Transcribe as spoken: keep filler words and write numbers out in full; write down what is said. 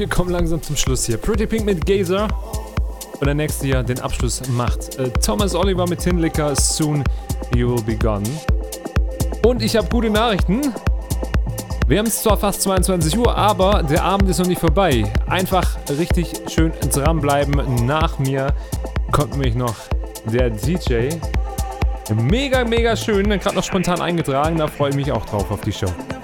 wir kommen langsam zum Schluss hier. Pretty Pink mit Gazer. Und der nächste hier den Abschluss macht äh, Thomas Oliver mit Tinlicker, Soon You Will Be Gone. Und ich habe gute Nachrichten. Wir haben es zwar fast zweiundzwanzig Uhr, aber der Abend ist noch nicht vorbei. Einfach richtig schön dranbleiben. Nach mir kommt nämlich noch der D J. Mega, mega schön. Gerade noch spontan eingetragen. Da freue ich mich auch drauf auf die Show.